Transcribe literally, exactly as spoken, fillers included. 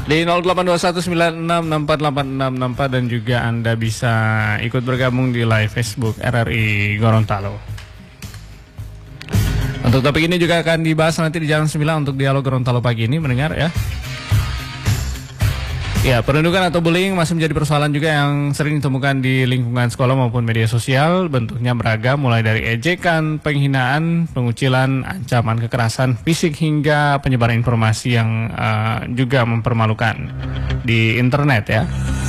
Di nol delapan dua satu sembilan enam enam empat delapan enam enam empat dan juga Anda bisa ikut bergabung di live Facebook R R I Gorontalo. Untuk topik ini juga akan dibahas nanti di jam sembilan untuk dialog Gorontalo pagi ini, mendengar ya. Ya, perundungan atau bullying masih menjadi persoalan juga yang sering ditemukan di lingkungan sekolah maupun media sosial. Bentuknya beragam, mulai dari ejekan, penghinaan, pengucilan, ancaman kekerasan fisik hingga penyebaran informasi yang uh, juga mempermalukan di internet ya.